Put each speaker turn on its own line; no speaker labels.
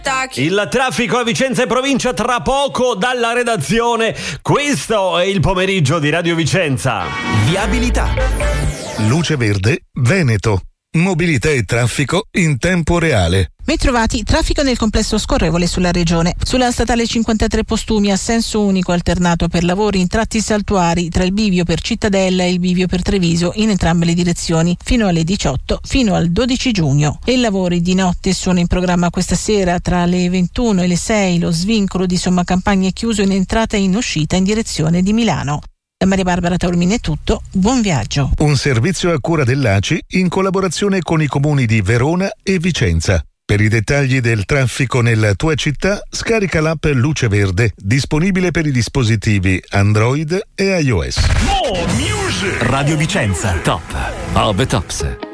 Il traffico a Vicenza e provincia tra poco dalla redazione. Questo è il pomeriggio di Radio Vicenza.
Viabilità.
Luce Verde Veneto. Mobilità e traffico in tempo reale.
Bentrovati, traffico nel complesso scorrevole sulla regione. Sulla statale 53 Postumi a senso unico alternato per lavori in tratti saltuari tra il bivio per Cittadella e il bivio per Treviso in entrambe le direzioni fino alle 18 fino al 12 giugno. E i lavori di notte sono in programma questa sera tra le 21 e le 6. Lo svincolo di Sommacampagna è chiuso in entrata e in uscita in direzione di Milano. Da Maria Barbara Taormini è tutto, buon viaggio.
Un servizio a cura dell'ACI in collaborazione con i comuni di Verona e Vicenza. Per i dettagli del traffico nella tua città, scarica l'app Luce Verde, disponibile per i dispositivi Android e iOS.
Radio Vicenza, top of the tops.